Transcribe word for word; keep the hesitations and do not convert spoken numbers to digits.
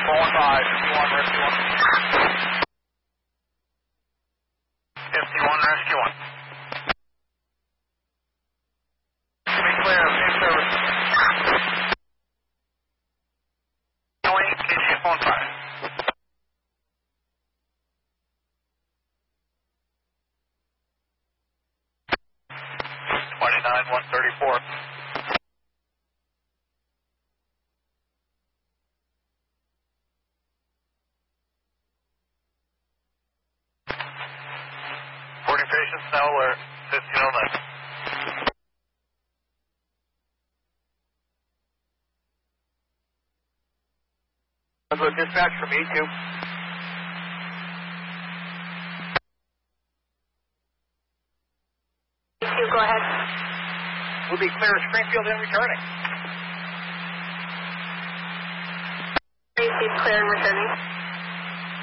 four one five, fifty-one, rescue one. fifty-one, rescue one. Give me clear, safe service. K C F one five. twenty-nine, one thirty-four. forty patients now alert, fifteen oh nine. I'll go dispatch from E two. E two, go ahead. We'll be clear of Springfield and returning. Springfield clear and returning.